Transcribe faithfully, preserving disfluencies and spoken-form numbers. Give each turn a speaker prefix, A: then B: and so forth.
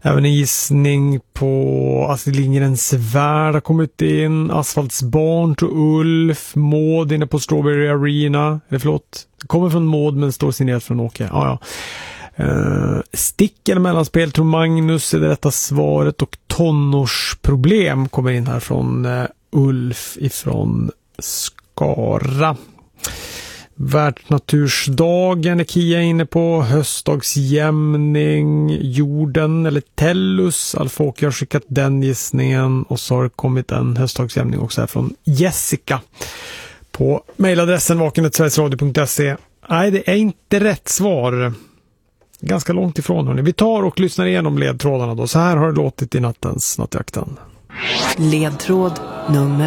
A: Även en gissning på Astrid Lindgrens Värld har kommit in. Asfaltsbarn till Ulf. Maud inne på Strawberry Arena. Eller förlåt, det kommer från Maud men står signerat från Åke. Ja, ja. Uh, stick eller mellanspel tror Magnus är det rätta svaret. Och tonårsproblem kommer in här från uh, Ulf ifrån Skara. Världsnatursdagen är Kia inne på. Höstdagsjämning, jorden eller Tellus. Alfåke har skickat den gissningen. Och så har det kommit en höstdagsjämning också här från Jessica på mejladressen vakenet sverigesradio punkt se. Nej, det är inte rätt svar. Ganska långt ifrån, hörni. Vi tar och lyssnar igenom ledtrådarna då. Så här har det låtit i nattens nattjakten.
B: Ledtråd nummer